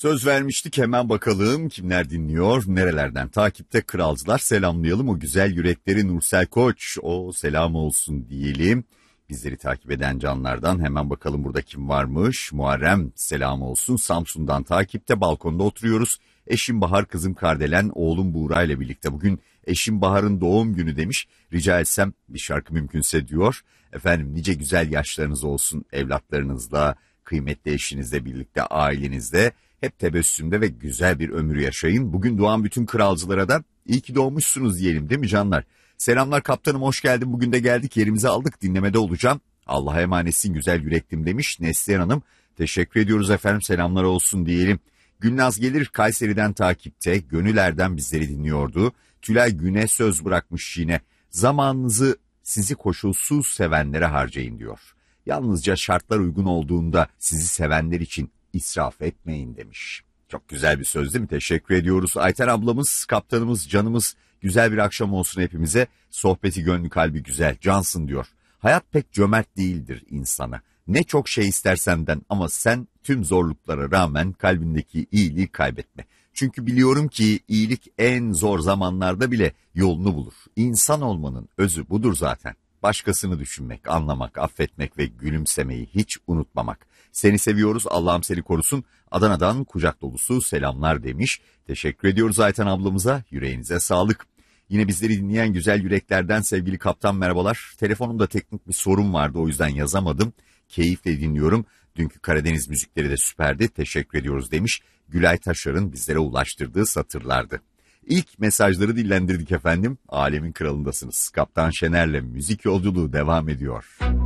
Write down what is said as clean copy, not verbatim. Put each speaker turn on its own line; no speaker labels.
Söz vermiştik, hemen bakalım kimler dinliyor, nerelerden takipte. Kralcılar, selamlayalım o güzel yürekleri. Nursel Koç, o selam olsun diyelim. Bizleri takip eden canlardan hemen bakalım burada kim varmış. Muharrem, selam olsun. Samsun'dan takipte, balkonda oturuyoruz. Eşim Bahar, kızım Kardelen, oğlum Buğra ile birlikte. Bugün eşim Bahar'ın doğum günü demiş. Rica etsem bir şarkı mümkünse diyor. Efendim nice güzel yaşlarınız olsun evlatlarınızla, kıymetli eşinizle birlikte, ailenizde. Hep tebessümde ve güzel bir ömür yaşayın. Bugün doğan bütün kralcılara da iyi ki doğmuşsunuz diyelim, değil mi canlar? Selamlar kaptanım, hoş geldin. Bugün de geldik, yerimizi aldık, dinlemede olacağım. Allah'a emanetsin güzel yüreklim demiş Neslihan Hanım. Teşekkür ediyoruz efendim, selamlar olsun diyelim. Gülnaz Gelir Kayseri'den takipte, Gönüler'den bizleri dinliyordu. Tülay Güne söz bırakmış yine. Zamanınızı sizi koşulsuz sevenlere harcayın diyor. Yalnızca şartlar uygun olduğunda sizi sevenler için israf etmeyin demiş. Çok güzel bir söz değil mi? Teşekkür ediyoruz. Ayten ablamız, kaptanımız, canımız, güzel bir akşam olsun hepimize. Sohbeti gönlü kalbi güzel, cansın diyor. Hayat pek cömert değildir insana. Ne çok şey ister senden ama sen tüm zorluklara rağmen kalbindeki iyiliği kaybetme. Çünkü biliyorum ki iyilik en zor zamanlarda bile yolunu bulur. İnsan olmanın özü budur zaten. Başkasını düşünmek, anlamak, affetmek ve gülümsemeyi hiç unutmamak. Seni seviyoruz, Allah'ım seni korusun. Adana'dan kucak dolusu selamlar demiş. Teşekkür ediyoruz Ayten ablamıza, yüreğinize sağlık. Yine bizleri dinleyen güzel yüreklerden sevgili kaptan merhabalar. Telefonumda teknik bir sorun vardı, o yüzden yazamadım. Keyifle dinliyorum. Dünkü Karadeniz müzikleri de süperdi. Teşekkür ediyoruz demiş. Gülay Taşar'ın bizlere ulaştırdığı satırlardı. İlk mesajları dillendirdik efendim. Alemin kralındasınız. Kaptan Şener'le müzik yolculuğu devam ediyor.